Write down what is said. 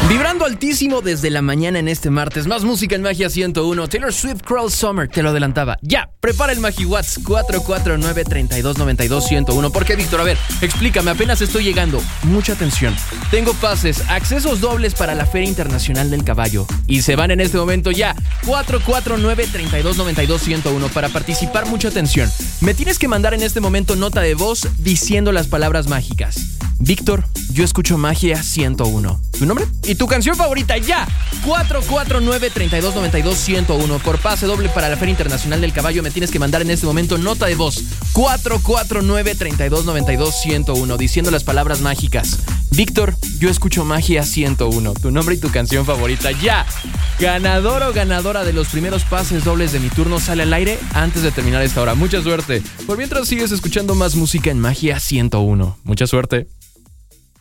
Vibrando altísimo desde la mañana en este martes. Más música en Magia 101. Taylor Swift, Cruel Summer, te lo adelantaba. Ya, prepara el MagiWatts 449-3292-101. ¿Por qué, Víctor? A ver, explícame, apenas estoy llegando. Mucha atención. Tengo pases, accesos dobles para la Feria Internacional del Caballo. Y se van en este momento ya. 449-3292-101. Para participar, mucha atención. Me tienes que mandar en este momento nota de voz diciendo las palabras mágicas. Víctor, yo escucho Magia 101. ¿Tu nombre? ¿Y tu canción favorita? ¡Ya! 449-3292-101. Por pase doble para la Feria Internacional del Caballo me tienes que mandar en este momento nota de voz. 449-3292-101. Diciendo las palabras mágicas. Víctor, yo escucho Magia 101. Tu nombre y tu canción favorita. ¡Ya! Ganador o ganadora de los primeros pases dobles de mi turno sale al aire antes de terminar esta hora. Mucha suerte. Por mientras sigues escuchando más música en Magia 101. Mucha suerte.